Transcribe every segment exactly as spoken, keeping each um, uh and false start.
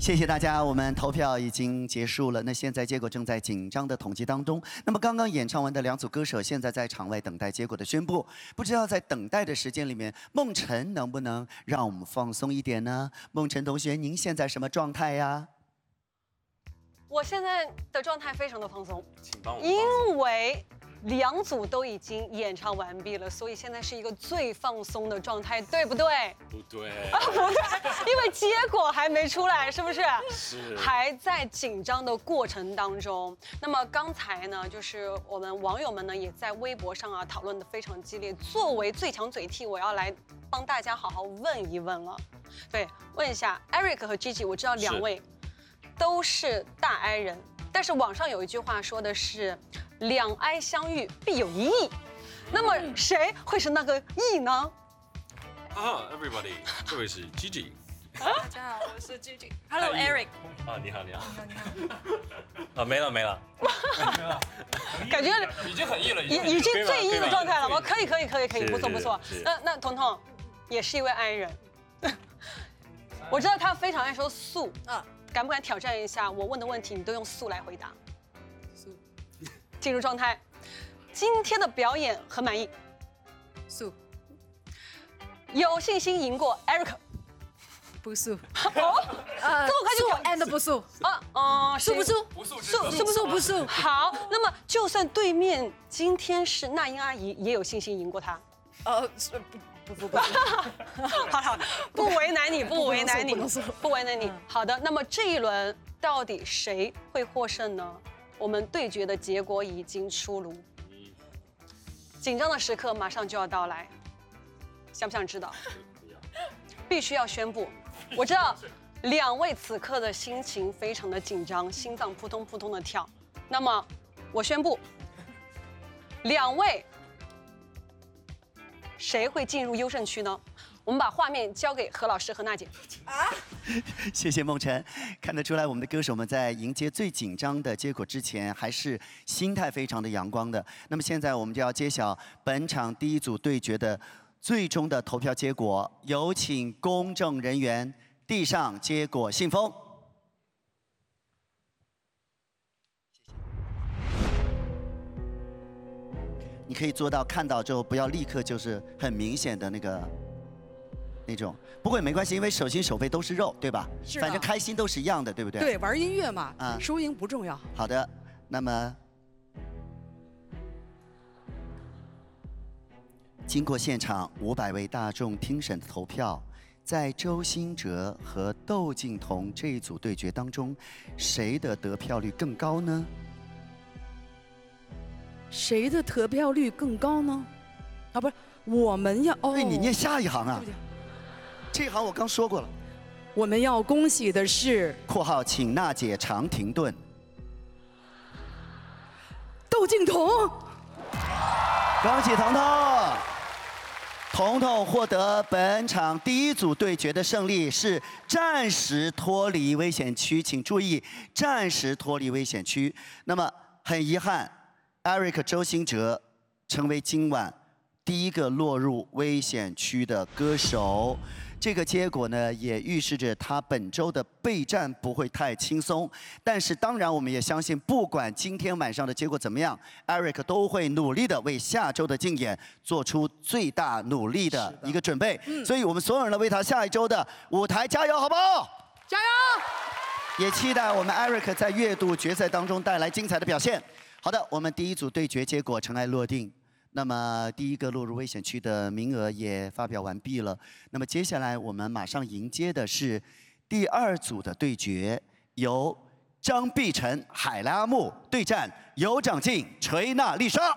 谢谢大家，我们投票已经结束了。那现在结果正在紧张的统计当中。那么刚刚演唱完的两组歌手，现在在场外等待结果的宣布。不知道在等待的时间里面，梦辰能不能让我们放松一点呢？梦辰同学，您现在什么状态呀？ 我现在的状态非常的放松， 请帮我。 因为两组都已经演唱完毕了，所以现在是一个最放松的状态，对不对？ 不对啊，不对，因为结果还没出来，是不是？ 是。 还在紧张的过程当中。那么刚才呢，就是我们网友们呢也在微博上啊讨论的非常激烈。作为最强嘴替，我要来帮大家好好问一问了。对，问一下 Eric 和 Gigi， 我知道两位都是大 I 人，但是网上有一句话说的是两 I 相遇必有一异，那么谁会是那个异呢？ 啊 ，Everybody， 这位是 Gigi。 大家好，我是 Gigi。Hello Eric。 啊，你好，你好。你好，你好。啊，没了没了。 感觉已经很异了， 已已经最异的状态了吗？可以可以可以可以，不错不错。那那彤彤也是一位 I 人，我知道他非常爱说素啊。敢不敢挑战一下？我问的问题你都用素来回答。 素， 进入状态。今天的表演很满意。 素， 有信心赢过 Eric。 不素。 哦， 呃， 这么快就素 and 不素啊？嗯， 素不素？ 不素， 素素不素？不素。 好，那么就算对面今天是那英阿姨，也有信心赢过她。 呃，不不不不。 好好，不为难你，不为难你，不为难你。好的，那么这一轮到底谁会获胜呢？我们对决的结果已经出炉，紧张的时刻马上就要到来，想不想知道？必须要宣布。我知道两位此刻的心情非常的紧张，心脏扑通扑通的跳。那么我宣布，两位谁会进入优胜区呢？我们把画面交给何老师和娜姐。 啊，谢谢梦辰。看得出来，我们的歌手们在迎接最紧张的结果之前，还是心态非常的阳光的。那么现在我们就要揭晓本场第一组对决的最终的投票结果，有请公证人员递上结果信封。你可以做到看到之后不要立刻就是很明显的那个那种，不过也没关系，因为手心手背都是肉，对吧？ 是。 反正开心都是一样的，对不对？ 对，玩音乐嘛， 啊， 输赢不重要。 好的，那么经过现场五百位大众听审的投票，在周兴哲和窦靖童这一组对决当中，谁的得票率更高呢？ 谁的得票率更高呢？啊，不是，我们要哦。 哎，你念下一行啊？这一行我刚说过了。 我们要恭喜的是 （括号请娜姐常停顿） 窦靖童。 恭喜彤彤！彤彤获得本场第一组对决的胜利，是暂时脱离危险区。请注意，暂时脱离危险区。那么很遗憾 ，Eric 周兴哲成为今晚第一个落入危险区的歌手。这个结果呢，也预示着他本周的备战不会太轻松。但是当然，我们也相信，不管今天晚上的结果怎么样 ，Eric 都会努力的为下周的竞演做出最大努力的一个准备。嗯、所以我们所有人呢，为他下一周的舞台加油，好不好？ 加油！ 也期待我们 Eric 在月度决赛当中带来精彩的表现。好的，我们第一组对决结果尘埃落定。那么第一个落入危险区的名额也发表完毕了。那么接下来我们马上迎接的是第二组的对决，由张碧晨、海莱阿木对战尤长靖、锤娜丽莎。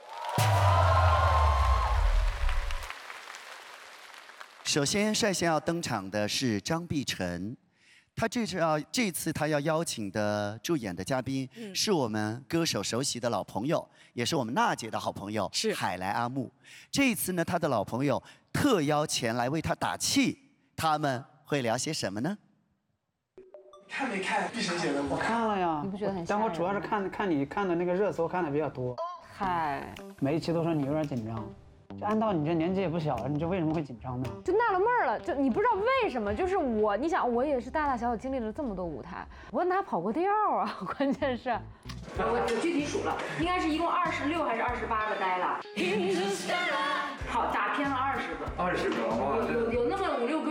首先率先要登场的是张碧晨。他这次要这次他要邀请的助演的嘉宾，嗯、是我们歌手熟悉的老朋友，也是我们娜姐的好朋友，是海莱阿木。这一次呢，他的老朋友特邀前来为他打气，他们会聊些什么呢？ 看没看碧晨写的？ 我看了呀。 你不觉得很？ 但我主要是看看你看的那个热搜看的比较多。 嗨。 每一期都说你有点紧张。 就按道你这年纪也不小了，你这为什么会紧张呢？ 就纳了闷儿了，就你不知道为什么，就是我，你想我也是大大小小经历了这么多舞台，我哪跑过调啊？关键是，我我具体数了，应该是一共二十六还是二十八个呆了。好，打偏了二十个。 二十个哇， 有有有那么五六个。